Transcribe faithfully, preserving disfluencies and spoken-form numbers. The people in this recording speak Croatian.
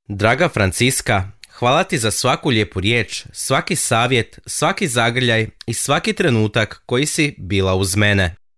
Draga Franciska, hvala ti za svaku lijepu riječ, svaki savjet, svaki zagrljaj i svaki trenutak koji si bila uz mene.